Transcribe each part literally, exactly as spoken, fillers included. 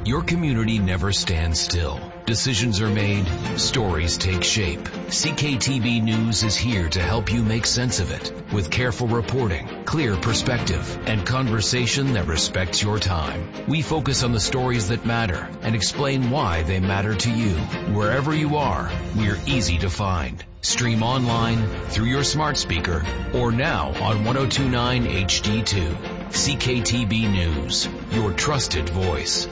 Your community never stands still. Decisions are made, stories take shape. C K T V News is here to help you make sense of it with careful reporting, clear perspective, and conversation that respects your time. We focus on the stories that matter and explain why they matter to you. Wherever you are, we're easy to find. Stream online, through your smart speaker, or now on ten twenty-nine H D two. C K T V News, your trusted voice.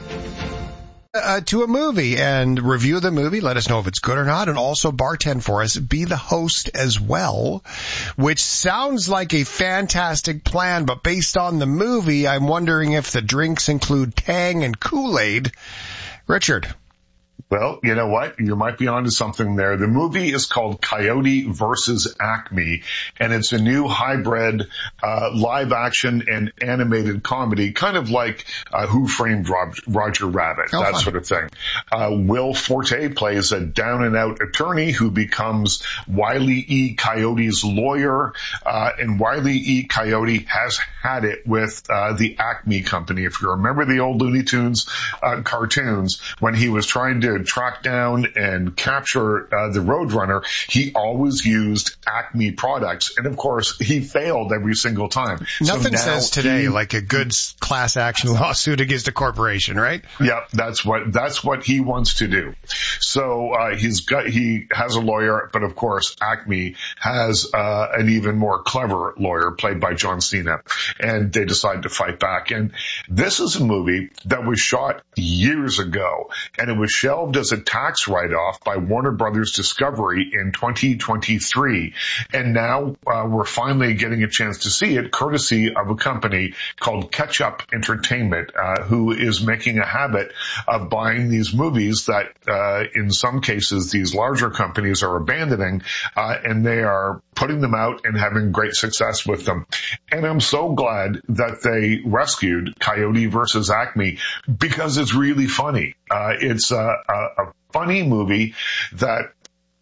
Uh, to a movie and review the movie. Let us know if it's good or not, and also bartend for us. Be the host as well, which sounds like a fantastic plan, but based on the movie, I'm wondering if the drinks include Tang and Kool-Aid. Richard. Well, you know what? You might be onto something there. The movie is called Coyote versus Acme, and it's a new hybrid uh, live-action and animated comedy, kind of like uh, Who Framed Rob- Roger Rabbit, oh, that fun. sort of thing. Uh, Will Forte plays a down-and-out attorney who becomes Wile E. Coyote's lawyer, uh, and Wile E. Coyote has had it with uh, the Acme Company. If you remember the old Looney Tunes uh, cartoons, when he was trying to track down and capture uh, the Roadrunner, he always used Acme products, and of course he failed every single time. Nothing so says today he, like a good class action lawsuit against a corporation, right? Yeah, that's what that's what he wants to do. So uh, he's got he has a lawyer, but of course Acme has uh, an even more clever lawyer played by John Cena, and they decide to fight back. And this is a movie that was shot years ago, and it was shelved as a tax write-off by Warner Brothers Discovery in twenty twenty-three. And now uh, we're finally getting a chance to see it courtesy of a company called Ketchup Entertainment, uh, who is making a habit of buying these movies that uh, in some cases these larger companies are abandoning, uh, and they are putting them out and having great success with them. And I'm so glad that they rescued Coyote versus Acme because it's really funny. Uh, it's a, a, a funny movie that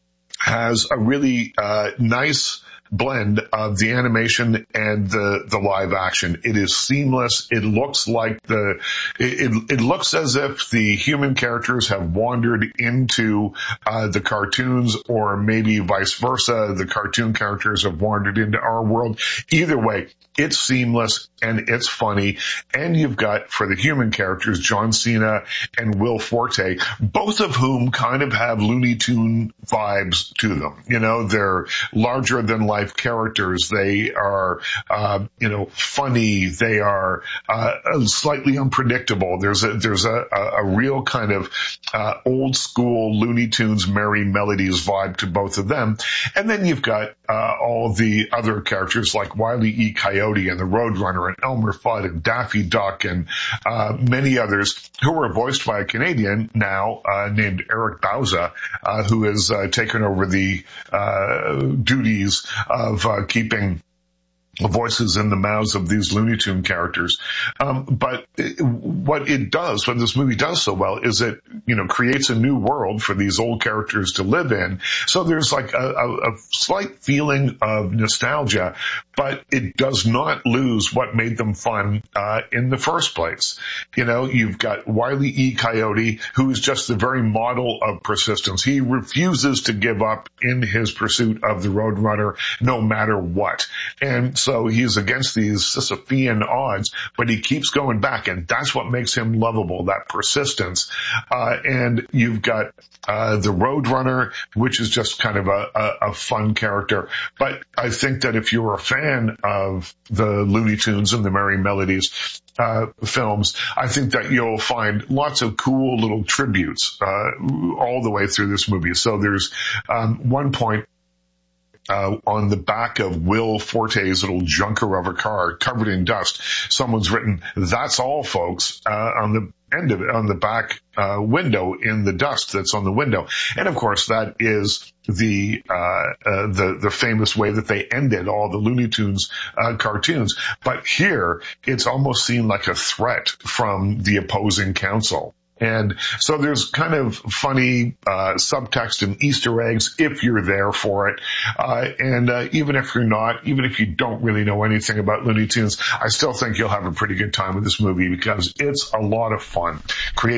has a really uh, nice blend of the animation and the the live action. It is seamless. It looks like the it it looks as if the human characters have wandered into uh the cartoons, or maybe vice versa, the cartoon characters have wandered into our world. Either way, it's seamless and it's funny. And you've got, for the human characters, John Cena and Will Forte, both of whom kind of have Looney Tune vibes to them. You know, they're larger than life characters. They are, uh, you know, funny. They are, uh, slightly unpredictable. There's a, there's a, a real kind of, uh, old school Looney Tunes Merry Melodies vibe to both of them. And then you've got, uh, all the other characters like Wile E. Coyote and the Roadrunner and Elmer Fudd and Daffy Duck and, uh, many others who are voiced by a Canadian now, uh, named Eric Bauza, uh, who has, uh, taken over the, uh, duties of uh, keeping voices in the mouths of these Looney Tune characters. Um, but it, what it does, what this movie does so well, is it, you know, creates a new world for these old characters to live in. So there's like a, a, a slight feeling of nostalgia, but it does not lose what made them fun uh, in the first place. You know, you've got Wile E. Coyote, who is just the very model of persistence. He refuses to give up in his pursuit of the Roadrunner, no matter what. And so So he's against these Sisyphean odds, but he keeps going back, and that's what makes him lovable, that persistence. Uh, and you've got uh, the Roadrunner, which is just kind of a, a, a fun character. But I think that if you're a fan of the Looney Tunes and the Merry Melodies uh, films, I think that you'll find lots of cool little tributes uh, all the way through this movie. So there's um, one point Uh, on the back of Will Forte's little junker of a car covered in dust, someone's written, "That's all, folks," uh, on the end of it, on the back uh, window in the dust that's on the window. And of course, that is the uh, uh the the famous way that they ended all the Looney Tunes uh, cartoons. But here, it's almost seen like a threat from the opposing counsel. And so there's kind of funny uh subtext and Easter eggs if you're there for it. Uh and uh, even if you're not, even if you don't really know anything about Looney Tunes, I still think you'll have a pretty good time with this movie because it's a lot of fun. Create